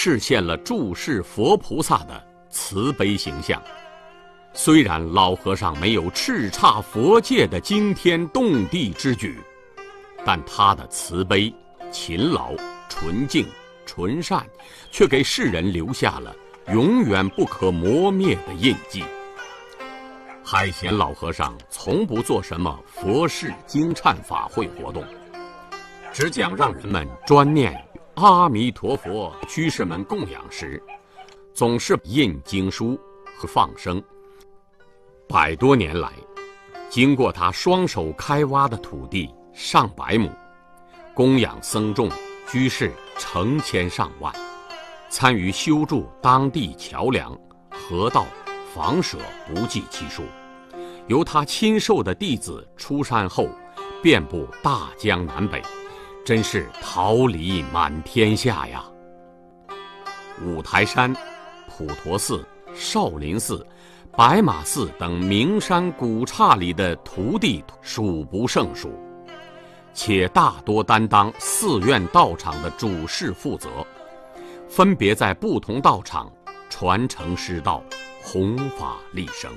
实现了注释佛菩萨的慈悲形象。虽然老和尚没有叱咤佛界的惊天动地之举，但他的慈悲、勤劳、纯净、纯善，却给世人留下了永远不可磨灭的印记。海贤老和尚从不做什么佛事经忏法会活动，只讲让人们专念阿弥陀佛。居士们供养时，总是印经书和放生。100多年来，经过他双手开挖的土地上百亩，供养僧众居士成千上万，参与修筑当地桥梁、河道、房舍不计其数。由他亲授的弟子出山后，遍布大江南北，真是桃李满天下呀！五台山、普陀寺、少林寺、白马寺等名山古刹里的徒弟数不胜数，且大多担当寺院道场的主事负责，分别在不同道场传承师道，弘法利生。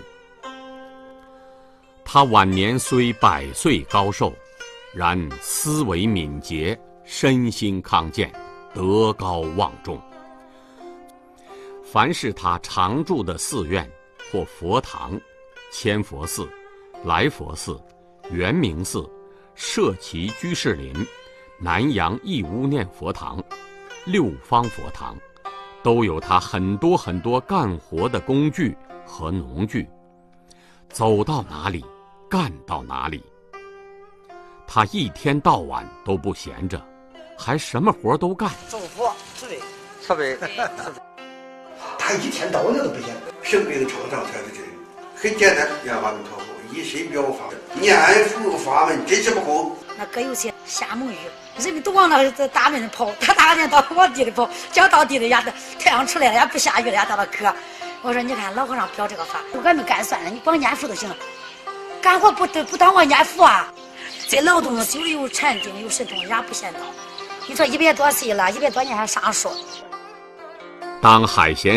他晚年虽100岁高寿，然思维敏捷，身心康健，德高望重。凡是他常住的寺院或佛堂，千佛寺、来佛寺、圆明寺、社稷居士林、南阳义乌念佛堂、六方佛堂，都有他很多干活的工具和农具，走到哪里干到哪里。他一天到晚都不闲着，还什么活都干。 祝福，慈悲。 他一天到晚都不闲，生病创伤才是这个，很简单，念阿弥陀佛，一身表法，念佛法门真是不空。 那哥有些瞎蒙语，人们都往那大门跑，他大门到往地里跑，脚到地里呀，太阳出来了也不下雨了也到了渴。我说你看老和尚表这个法，俺们干算了，你光念佛就行了，干活不当我念佛啊。这劳动久了有禅定有神通也不嫌道。你说100多岁了，100多年还上树。 当海贤